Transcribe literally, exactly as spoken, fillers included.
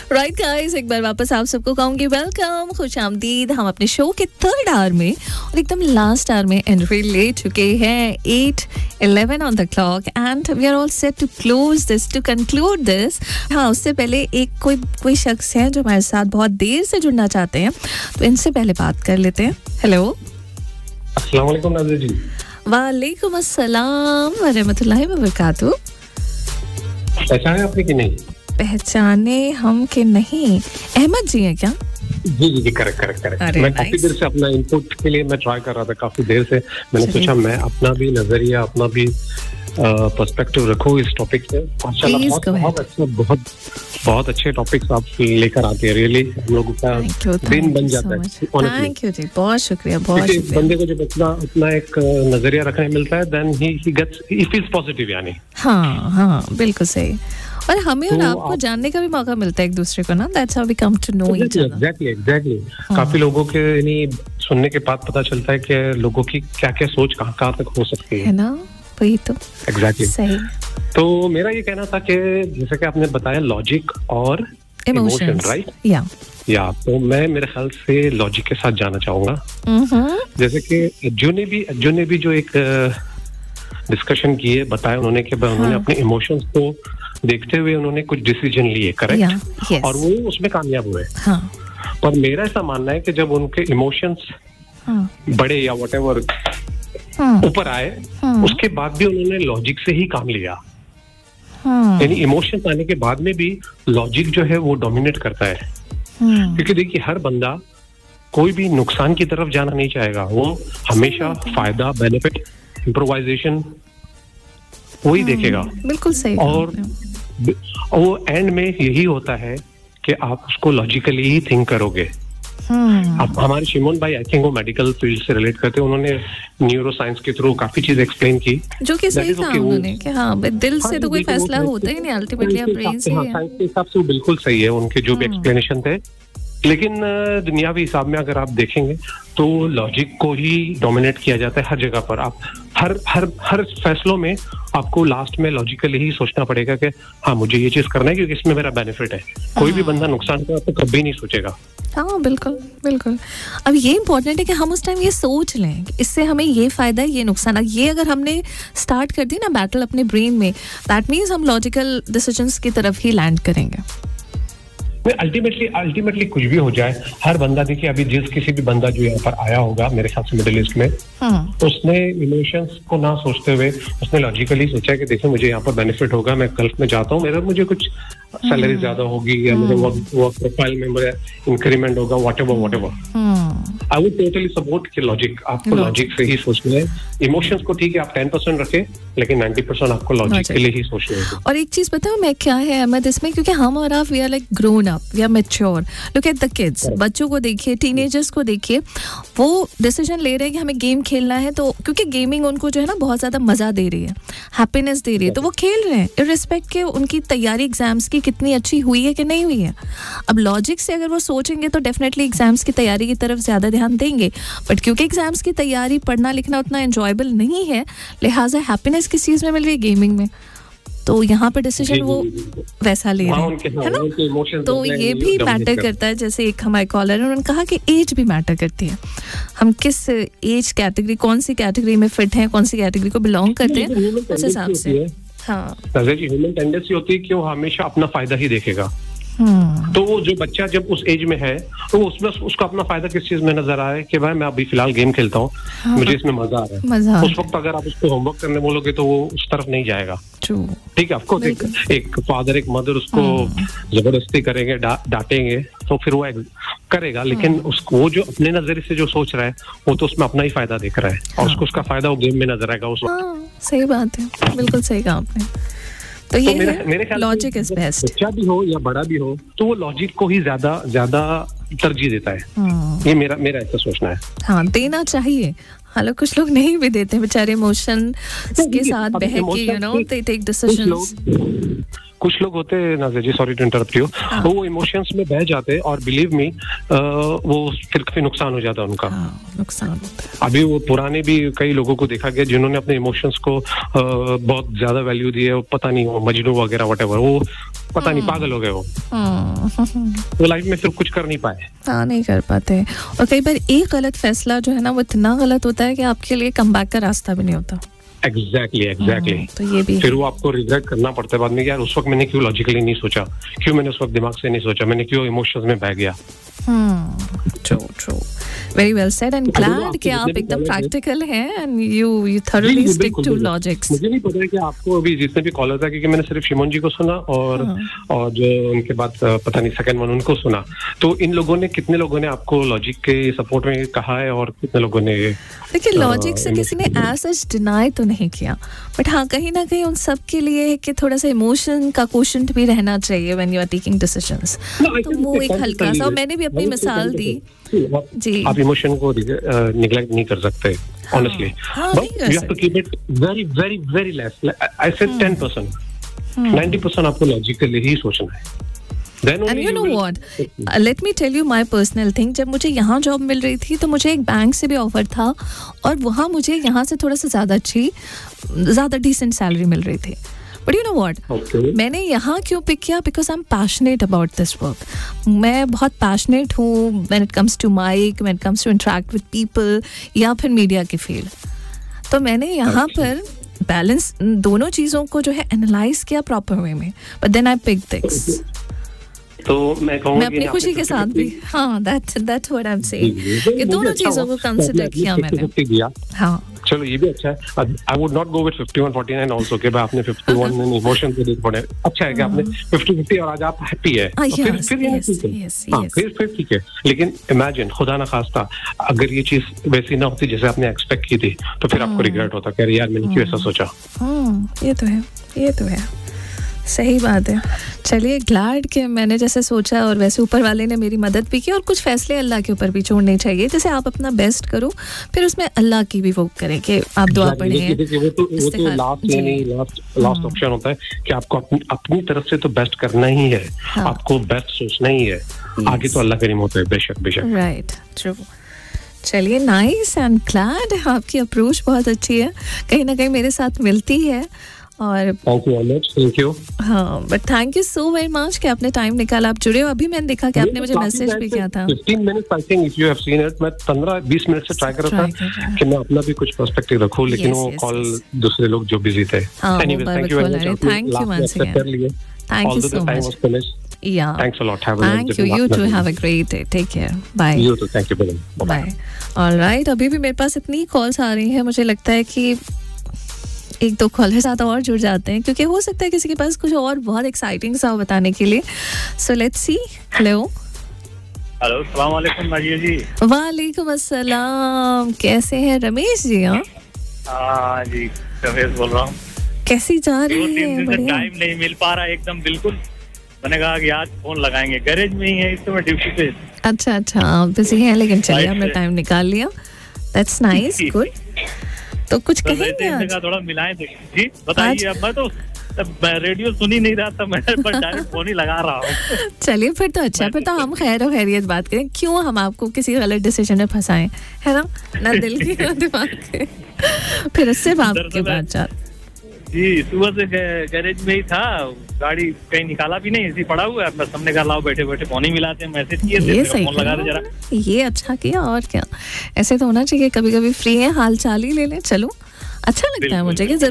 Right guys, एक बार वापस आप सबको कहूंगी वेलकम, खुशामदीद। हम अपने शो के थर्ड आवर में और एकदम लास्ट आवर में एंट्री ले चुके हैं। At eleven on the clock and we are all set to close this, to conclude this. हाँ, उससे पहले एक कोई कोई शख्स है जो हमारे साथ बहुत देर से जुड़ना चाहते हैं, तो इनसे पहले बात कर लेते हैं। हेलो, अस्सलाम वालेकुम नाज़िर जी। वालेकुम अस्सलाम व रहमतुल्लाहि व बरकातहू। पहचाने आपने कि नहीं? पहचाने हम कि नहीं? अहमद जी हैं क्या? जी जी जी, करेक्ट करेक्ट करेक्ट। मैं काफी देर से अपना इनपुट के लिए मैं ट्राई कर रहा था, काफी देर से मैंने सोचा मैं अपना भी नजरिया, अपना भी पर्सपेक्टिव रखूं इस टॉपिक पे। माशाल्लाह बहुत बहुत अच्छा, बहुत बहुत अच्छे टॉपिक्स आप लेकर आते हैं। रियली हम लोगों का दिन बन जाता है। थैंक यू जी, बहुत शुक्रिया, बहुत शुक्रिया। बंदे को जब अपना अपना एक नजरिया रखने मिलता है, then he he gets he feels positive. यानी हाँ हाँ, बिल्कुल सही। और हमें और आपको जानने का भी मौका मिलता है एक दूसरे को ना। That's how we come to know each other. Exactly exactly. काफी लोगों के यानी सुनने के बाद पता चलता है कि लोगों की क्या क्या सोच कहाँ कहाँ तक हो सकती है, है ना? वही तो एग्जैक्टली सही। तो मेरा ये कहना था कि जैसे कि आपने बताया लॉजिक और इमोशन, राइट? या या तो मैं मेरे ख्याल से लॉजिक के साथ जाना चाहूंगा। जैसे कि जो ने भी जो ने भी जो एक डिस्कशन किए, बताया उन्होंने कि उन्होंने अपने इमोशंस को देखते हुए उन्होंने कुछ डिसीजन लिए, करेक्ट? yeah, yes. और वो उसमें कामयाब हुए। हाँ. पर मेरा ऐसा मानना है कि जब उनके इमोशंस हाँ. बड़े या व्हाटएवर हाँ. ऊपर आए, हाँ. उसके बाद भी उन्होंने लॉजिक से ही काम लिया। हाँ. यानी इमोशंस आने के बाद में भी लॉजिक जो है वो डोमिनेट करता है। हाँ. क्योंकि देखिए हर बंदा कोई भी नुकसान की तरफ जाना नहीं चाहेगा, वो हमेशा फायदा, बेनिफिट, इम्प्रोवाइजेशन वही देखेगा। बिल्कुल सही। और वो एंड में यही होता है कि आप उसको लॉजिकली ही थिंक करोगे। अब हमारे शिमोन भाई आई थिंक वो मेडिकल फील्ड से रिलेट करते हैं, उन्होंने न्यूरो साइंस के थ्रू काफी चीज एक्सप्लेन की, जो कि सही था उन्होंने कि हाँ दिल से तो कोई फैसला होता ही नहीं, अल्टीमेटली आप ब्रेन से। साइंस के हिसाब से वो बिल्कुल सही है, उनके जो भी एक्सप्लेनेशन थे। लेकिन दुनियावी हिसाब में अगर आप देखेंगे तो लॉजिक को ही डोमिनेट किया जाता है हर जगह पर। आप हर हर हर फैसलों में आपको लास्ट में लॉजिकली ही सोचना पड़ेगा कि हाँ मुझे ये चीज करना है क्योंकि इसमें मेरा बेनिफिट है। कोई भी बंदा नुकसान का तो कभी नहीं सोचेगा। हाँ बिल्कुल बिल्कुल। अब ये इम्पोर्टेंट है कि हम उस टाइम ये सोच लें इससे हमें ये फायदा है, ये नुकसान है। ये अगर हमने स्टार्ट कर दी ना बैटल अपने ब्रेन में, दैट मीन्स हम लॉजिकल डिसीजंस की तरफ ही लैंड करेंगे। अल्टीमेटली अल्टीमेटली कुछ भी हो जाए, हर बंदा देखिए अभी जिस किसी भी बंदा जो यहाँ पर आया होगा मेरे ख्याल से मिडिल ईस्ट में, तो उसने इमोशंस को ना सोचते हुए उसने लॉजिकली सोचा कि देखो मुझे यहाँ पर बेनिफिट होगा, मैं गल्फ में जाता हूँ, मेरा मुझे कुछ सैलरी ज्यादा होगी या मेरे वर्क प्रोफाइल में मेरा इंक्रीमेंट होगा, whatever whatever. I would totally support कि लॉजिक, आपको लॉजिक से ही सोचना है। इमोशंस को ठीक है आप टेन परसेंट रखें, लेकिन नाइन्टी परसेंट आपको लॉजिक के लिए ही सोचना है। और एक चीज बताओ मैं क्या है अहमद इसमें, क्योंकि हम और आप we are like grown up, we are mature. Look at the kids, बच्चों को देखिए, टीनेजर्स को देखिए, वो डिसीजन ले रहे हैं कि हमें गेम खेलना है, तो क्योंकि गेमिंग उनको जो है ना बहुत ज्यादा मजा दे रही है, हैप्पीनेस दे रही है, तो वो खेल रहे हैं इररिस्पेक्ट के उनकी तैयारी एग्जाम्स की कितनी अच्छी हुई है कि नहीं हुई है। अब लॉजिक से अगर वो सोचेंगे तो डेफिनेटली एग्जाम्स की तैयारी की तरफ ज्यादा ध्यान देंगे, बट क्योंकि एग्जाम्स की तैयारी, पढ़ना लिखना उतना एंजॉयबल नहीं है, लिहाजा हैप्पीनेस किस चीज में मिल रही है? गेमिंग में। तो यहाँ पर डिसीजन वो वैसा ले रहे हैं, है ना? तो ये भी मैटर करता है। जैसे एक हमारे कॉलर है, उन्होंने कहा कि एज भी मैटर करती है, हम किस एज कैटेगरी, कौन सी कैटेगरी में फिट हैं, कौन सी कैटेगरी को बिलोंग करते हैं, उस हिसाब से। हाँ, ह्यूमन टेंडेंसी होती है कि वो हमेशा अपना फायदा ही देखेगा। तो वो जो बच्चा जब उस एज में है तो उसमें उसको अपना फायदा किस चीज में नजर आ रहा है कि भाई मैं अभी फिलहाल गेम खेलता हूँ, हाँ, मुझे इसमें मजा आ रहा है, मजा उस वक्त अगर आप उसको होमवर्क करने बोलोगे तो वो उस तरफ नहीं जाएगा। ठीक है, ऑफकोर्स एक, एक फादर एक मदर उसको जबरदस्ती करेंगे, डा, डांटेंगे तो फिर वो करेगा, लेकिन उसको वो जो अपने नजरिए से जो सोच रहा है वो तो उसमें अपना ही फायदा देख रहा है, और उसको उसका फायदा वो गेम में नजर आएगा उस वक्त। सही बात है, बिल्कुल सही कहा आपने। तो ये तो मेरे ख्याल लॉजिक इज बेस्ट। बच्चा भी हो या बड़ा भी हो तो वो लॉजिक को ही ज्यादा ज्यादा तरजीह देता है। ये मेरा मेरा ऐसा सोचना है। हाँ, देना चाहिए। हालांकि कुछ लोग नहीं भी देते बेचारे, इमोशन के साथ बह के, you know, they take decisions. कुछ लोग होते हैं नाज़िया जी, सॉरी टू इंटरप्ट यू, वो इमोशंस में बह जाते हैं और बिलीव मी वो फिर काफी नुकसान हो जाता है उनका। हाँ, नुकसान होता है। अभी वो पुराने भी कई लोगों को देखा गया जिन्होंने अपने इमोशंस को आ, बहुत ज्यादा वैल्यू दी है, पता नहीं वो मजनू वगैरह व्हाटएवर, वो पता नहीं पागल हो गए वो वो लाइफ में फिर कुछ कर नहीं पाए। हाँ, नहीं कर पाते। और कई बार एक गलत फैसला जो है ना वो इतना गलत होता है कि आपके लिए कमबैक का रास्ता भी नहीं होता। एग्जैक्टली एग्जैक्टली तो ये भी फिर वो आपको रिग्रेट करना पड़ता है बाद में, यार उस वक्त मैंने क्यों लॉजिकली नहीं सोचा, क्यों मैंने उस वक्त दिमाग से नहीं सोचा, मैंने क्यों इमोशंस में बह गया। True true, very well said and glad कि आप एकदम प्रैक्टिकल हैं and you you thoroughly stick to logics. मुझे नहीं पता है कि आपको अभी जितने भी कॉलर था, क्योंकि मैंने सिर्फ शिमोन जी को सुना और और जो उनके बाद पता नहीं सेकंड वन उनको सुना, तो इन लोगों ने कितने लोगों ने आपको लॉजिक के सपोर्ट में कहा है और कितने लोगों ने, देखिए लॉजिक से किसी ने एज सच डिनाई तो नहीं किया, बट हाँ कहीं ना कहीं उन सब के लिए कि थोड़ा सा इमोशन का क्वेश्चन भी रहना चाहिए when you are taking decisions, तो वो एक हल्का सा, मैंने भी अपनी मिसाल दी जी। आप इमोशन को निगलेक्ट नहीं कर सकते honestly, but you have to keep it very very very less, I said ten percent, ninety percent आपको लॉजिकली ही सोचना है। Then and you know what, uh, let me tell you my personal thing, जब मुझे यहाँ job मिल रही थी तो मुझे एक बैंक से भी ऑफर था और वहाँ मुझे यहाँ से थोड़ा सा ज़्यादा अच्छी, ज़्यादा डिसेंट सैलरी मिल रही थी, बट यू नो व्हाट, मैंने यहाँ क्यों पिक किया, because I am passionate about this work. मैं बहुत पैशनेट हूँ when it comes to mic, when it comes to interact with people या फिर मीडिया की फील्ड, तो मैंने यहाँ पर बैलेंस दोनों चीज़ों को जो है एनालाइज किया प्रॉपर वे में, but then I pick this. तो मैं कहूँगा मैं अपनी खुशी के साथ भी, हाँ that's that's what I am saying, कि दोनों चीजों को कंसीडर किया मैंने। हाँ चलो ये भी अच्छा है। I would not go with fifty one forty nine also के आपने फिफ्टी वन में इमोशन को देख पड़े, अच्छा है कि आपने फिफ्टी फिफ्टी और आज आप हैप्पी है, फिर फिर ये ठीक है, फिर फिर ठीक है। लेकिन इमेजिन खुदा ना खास्ता अगर ये चीज वैसी ना होती जैसे आपने एक्सपेक्ट की थी, तो फिर आपको रिग्रेट होता कि यार मैंने क्यों ऐसा सोचा। ये तो है, ये तो है, सही बात है। चलिए ग्लैड कि मैंने जैसे सोचा और वैसे ऊपर वाले ने मेरी मदद भी की, और कुछ फैसले अल्लाह के ऊपर भी छोड़ने चाहिए, जैसे आप अपना बेस्ट करो फिर उसमें अल्लाह की भी वो करें कि आप दुआ पढ़ें। वो तो वो तो लास्ट नहीं, लास्ट लास्ट ऑप्शन होता है कि आपको अपनी अपनी तरफ से तो बेस्ट करना ही है, आपको बेस्ट सोचना ही है, आगे तो अल्लाह करीम होता है, बेशक बेशक। Right, true. चलिए नाइस एंड ग्लैड, आपकी अप्रोच बहुत अच्छी है, कहीं ना कहीं मेरे साथ मिलती है, और thank you very much, thank you. हाँ but thank you so very much कि आपने टाइम निकाला, आप जुड़े हो। अभी मैंने देखा कि आपने मुझे मैसेज भी किया था। Fifteen minutes I think if you have seen it, मैं पंद्रह बीस मिनट से ट्राई कर रहा था कि मैं अपना भी कुछ पर्सपेक्टिव रखूं, लेकिन वो कॉल दूसरे लोग जो बिजी थे। Anyway thank you very much, thank you once again, thank you so much. Yeah. Thanks a lot. Have a Thank you. You too. Have a great day. Take care. Bye. You too. Thank you. Bye. Bye. All right. अभी भी मेरे पास इतनी calls आ रही हैं, मुझे लगता है कि एक दो कॉलर साथ और जुड़ जाते हैं, क्योंकि हो सकता है किसी के पास कुछ और बहुत एक्साइटिंग सा बताने के लिए। So let's see. Hello hello, अस्सलाम वालेकुम नाजिया जी। वालेकुम अस्सलाम, कैसे हैं रमेश जी? हाँ हाँ जी, रमेश बोल रहा हूँ। कैसी जा रही है? बढ़िया। टाइम नहीं मिल पा रहा एकदम बिल्कुल, मैंने कहा कि आज फोन लगाएंगे, गैरेज में ही है इस समय ड्यूटी पे। अच्छा अच्छा, आप बिजी हैं, लेकिन चलिए आपने टाइम निकाल लिया, दैट्स नाइस, गुड। तो कुछ तो कहेंगे आज? थोड़ा मिलाएं जी, बताइए। अब मैं तो रेडियो सुन ही नहीं रहा था, मैं पर डायरेक्ट फोन ही लगा रहा हूँ। चलिए फिर तो अच्छा, फिर तो हम खैर और खैरियत बात करें, क्यों हम आपको किसी गलत डिसीजन में फंसाएं, है ना, ना दिल की ना दिमाग के। फिर सिर्फ आपके बात चाह जी, सुबह से गैरेज में ही था, गाड़ी कहीं निकाला भी नहीं, ऐसे पड़ा हुआ है, बस हमने कहा लाओ बैठे बैठे फोन ही मिलाते हैं, मैसेज किए थे, फोन लगा दे जरा। ये अच्छा किया, और क्या, ऐसे तो होना चाहिए, कभी कभी फ्री है हाल चाल ही ले लें, चलो अच्छा लगता है मुझे कि